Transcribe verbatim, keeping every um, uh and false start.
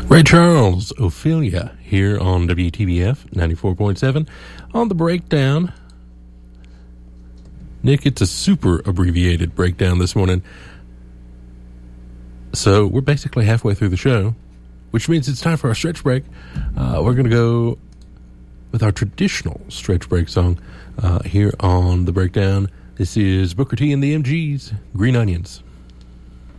Ray Charles, Ophelia, here on W T B F ninety-four point seven. On the breakdown, Nick, it's a super abbreviated breakdown this morning. So we're basically halfway through the show, which means it's time for our stretch break. Uh, we're going to go with our traditional stretch break song uh, here on the breakdown. This is Booker T and the M Gs, Green Onions.